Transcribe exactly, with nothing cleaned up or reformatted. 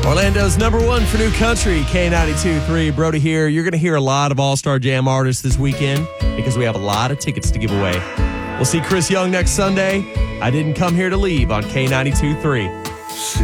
Orlando's number one for new country, K ninety-two point three. Brody here. You're going to hear a lot of All-Star Jam artists this weekend because we have a lot of tickets to give away. We'll see Chris Young next Sunday. I Didn't Come Here to Leave on K ninety-two point three.